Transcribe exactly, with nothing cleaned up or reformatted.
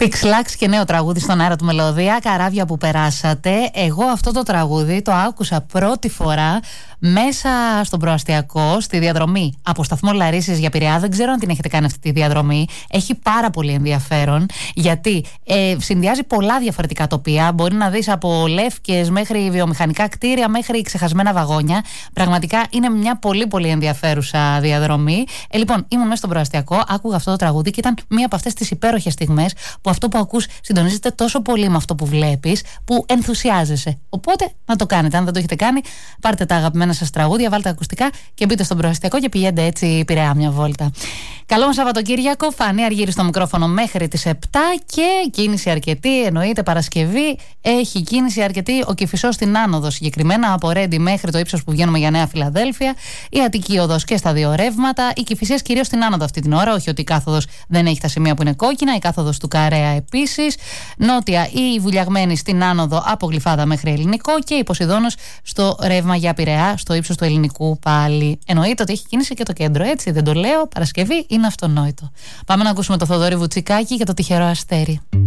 Πιξλάξ και νέο τραγούδι στον αέρα του Μελωδία. Καράβια που περάσατε. Εγώ αυτό το τραγούδι το άκουσα πρώτη φορά μέσα στον προαστιακό, στη διαδρομή από σταθμό Λαρίσης για Πειραιά. Δεν ξέρω αν την έχετε κάνει αυτή τη διαδρομή. Έχει πάρα πολύ ενδιαφέρον, γιατί ε, συνδυάζει πολλά διαφορετικά τοπία. Μπορεί να δεις από λεύκες μέχρι βιομηχανικά κτίρια, μέχρι ξεχασμένα βαγόνια. Πραγματικά είναι μια πολύ πολύ ενδιαφέρουσα διαδρομή. Ε, λοιπόν, ήμουν μέσα στον προαστιακό, άκουγα αυτό το τραγούδι και ήταν μία από αυτές τις υπέροχες στιγμές που αυτό που ακούς συντονίζεται τόσο πολύ με αυτό που βλέπεις, που ενθουσιάζεσαι. Οπότε να το κάνετε. Αν δεν το έχετε κάνει, πάρτε τα αγαπημένα σας τραγούδια, βάλτε ακουστικά και μπείτε στον προαστιακό και πηγαίνετε έτσι Πειραιά μια βόλτα. Καλό μας Σαββατοκύριακο. Φανή Αργύρη στο μικρόφωνο μέχρι τις επτά και κίνηση αρκετή. Εννοείται Παρασκευή. Έχει κίνηση αρκετή. Ο Κηφισός στην άνοδο συγκεκριμένα από Ρέντι μέχρι το ύψος που βγαίνουμε για Νέα Φιλαδέλφια. Η Αττική οδός και στα δύο ρεύματα. Οι Κηφισίες κυρίως στην άνοδο αυτή την ώρα. Όχι ότι η κάθοδος δεν έχει τα σημεία που είναι κόκκινα. Η κάθοδος του Καρέα επίσης. Νότια η Βουλιαγμένη στην άνοδο από Γλυφάδα μέχρι Ελληνικό και η Ποσειδώνος στο ρεύμα για Πειραιά στο ύψος του Ελληνικού πάλι. Εννοείται ότι έχει κίνηση και το κέντρο, έτσι δεν το λέω. Παρασκευή είναι αυτονόητο. Πάμε να ακούσουμε το Θοδωρή Βουτσικάκη για το τυχερό αστέρι.